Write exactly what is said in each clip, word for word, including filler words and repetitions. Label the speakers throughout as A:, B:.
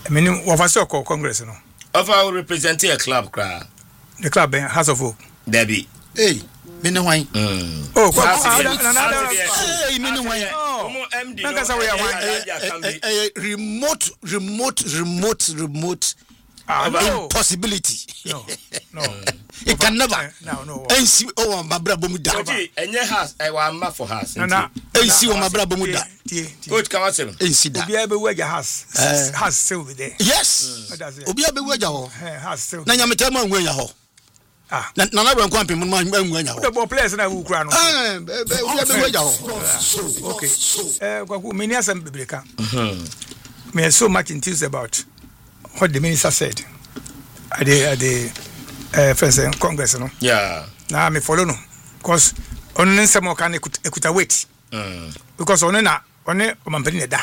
A: mean, what was your Congress? No,
B: of our representing a club, cry.
A: The club, House of Hope.
C: Debbie. Hey, Minaway.
A: Oh,
C: remote, remote, remote, remote. Impossibility.
A: No, no.
C: It can never.
A: No, no.
C: And see, oh, my brother, Bomuda.
B: And your house, I want for house.
C: And see, my brother, Bomuda.
B: Good, come on, and
A: see that. Be able to house. Has still there.
C: Yes. Obi abewaja
A: has still.
C: Na nyameta man wenya ho. Ah. Na na na kwampe mun man wenya ho.
A: The players na wu kura no.
C: Eh, obi abewaja ho.
A: Okay. Eh, kwaku meni asem bebreka. Mhm. Me so much enthused about what the minister said at the at the uh, first uh, Congress, no.
B: Yeah.
A: Now me follow no, because on some more can ekuta wait. Mm. Because on na on omampeni da.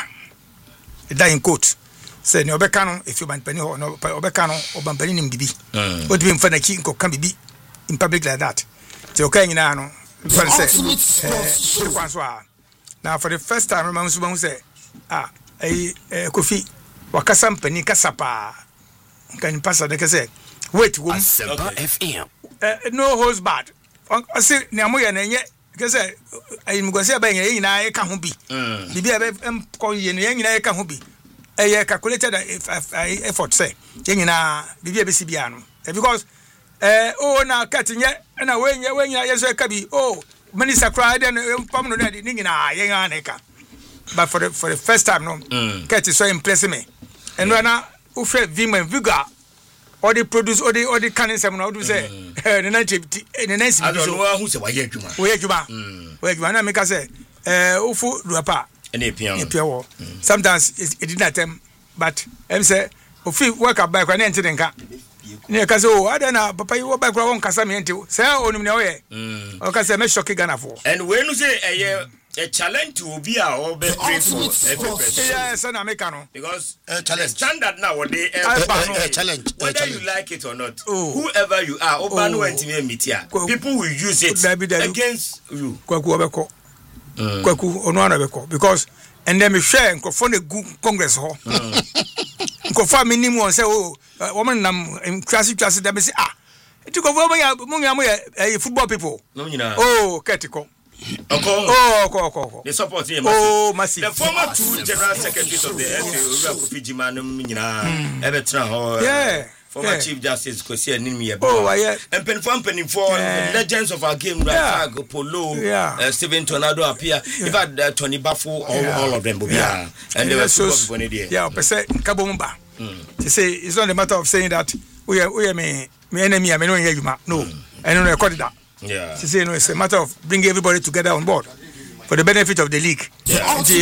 A: Da in court. Say no obeka no if you mampeni ho no obeka no omampeni nim bibi. Mm. What be mfana ki nko kan bibi in public like that. Te oka nyina no. Mfana say eh kwanso a. Now for the first time remember so say ah eh Kofi wakasa mpani kasapa kan pasa de kase wait wom
D: F M
A: no holds bad ase ne amoya na nye kase ayi mugose aba nye nyina e ka ho bi bibi ebe ko ye ne nyina e ka ho bi eh calculated effort say nyina bibi ebe si bia no because eh oh na kat nye na we nye we nyina yeso e ka bi oh minister cry then pam no na ni nyina ye nyina na ka but for the for the first time no mm. Kat is so impressing me. And when I ufre vim and vigor or they produce or they or they can some now do say the ninety the ninety
B: I don't know who say why you ma
A: why you ma why you na make say eh ufu ruapa
B: any piano
A: piano sometimes it did not them but em say ufi work up back when enter nka ne ka say oh ada na papa you back won kasa me enti say onum ne oye o ka say me shock Ghana for
B: and when you say eh a challenge to be a or be pray for every person.
A: Yes, and Americano.
B: Because
C: a challenge
B: standard now what they
C: a challenge.
B: Whether you like it or not, whoever you are, Obano and Metia, people will use it against you.
A: Kwaku Obeko. Kwaku Onwana Beko. Because and then me share and confront the Congress hall. Confirm minimum say, oh, woman in classic classes that say, ah, it took over a football people. Oh, Ketiko.
B: Oh,
A: okay, okay, okay.
B: The support him.
A: Oh, massive.
B: The former two general secretaries of the F A, Kofi Jimanum, Mina, Everton,
A: yeah,
B: former yeah. Chief Justice Kosi Nimi.
A: Oh, yeah.
B: And Pen Fampen for yeah. legends of our game, yeah. Rafa, Polo, yeah. uh, Steven Tornado appear. Yeah. In fact, uh, Tony Bafu, all, yeah. all of them. Yeah. yeah. And they were so funny. Yeah, per se, Kabumba. To say it's not a matter of saying that we are, we are me, me enemy, I mean, no, I don't record that. Yeah.
A: She say no, it's a matter of bringing everybody together on board for the benefit of the league.
B: Yeah.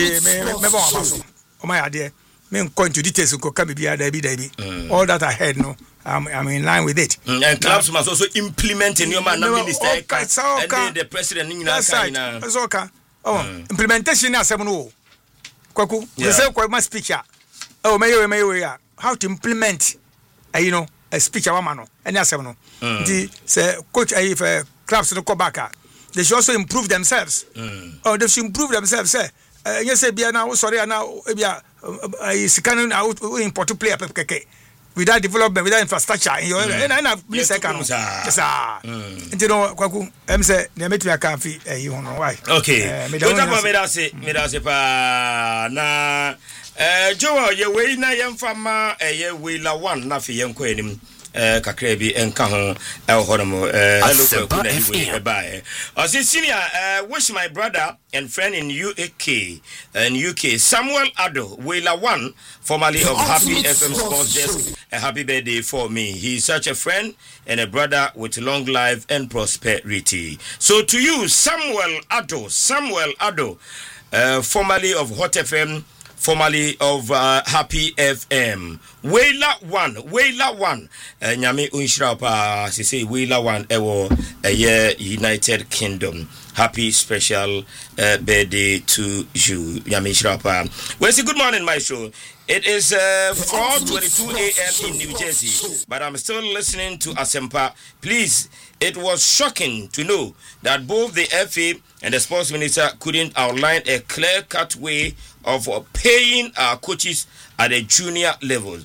A: Oh my idea. Me go into details ko can be there be all that I heard no. I'm I'm in line with it.
B: Mm, and clubs must also implement in your man minister okay, and then the president in
A: That's okay. Oh, mm. implementation na seven no. Kwaku, you say kwa my speaker. Oh, may you may you how to implement uh, you know a speaker one no. Any seven no. The say coach if uh, clubs no come back, they should also improve themselves. Mm. Oh, they should improve themselves. Say, uh, you say, "Be now sorry, now be a scanning out important player without development, without infrastructure." In your and I please I can. Yes, ah. You know, Kwaku, I'm say they make me a coffee. You know why?
B: Okay. Go to me that say, me that say pa na. Eh, Joe, ye we na yem fama. Eh, ye we la one na fi yem ko enim. Eh kakra bi enka ho e hono eh hello kwa na bye. I say senior uh, wish my brother and friend in U K in U K Samuel Ado Wela one formerly of Happy F M Sports Desk a happy birthday for me. He's such a friend and a brother with long life and prosperity. So to you Samuel Ado Samuel Ado uh, formerly of Hot F M formerly of uh, Happy F M. Wela one, Wela one. Nyame unshira pa se say Wela one ewo eye United Kingdom. Happy special uh, birthday to you. Nyame unshira pa. Well, say good morning, my show. It is uh, four twenty-two a.m. in New Jersey, but I'm still listening to Asempa. Please, it was shocking to know that both the F A and the sports minister couldn't outline a clear-cut way of paying our coaches at a junior level.